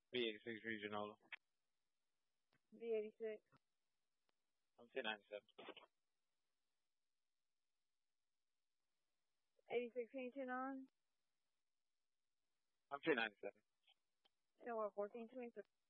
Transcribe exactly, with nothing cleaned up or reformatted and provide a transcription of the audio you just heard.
B eighty-six regional. B eighty-six. I'm ten ninety-seven. eighty-six, can you turn on? I'm ten ninety-seven. And we're fourteen twenty-three.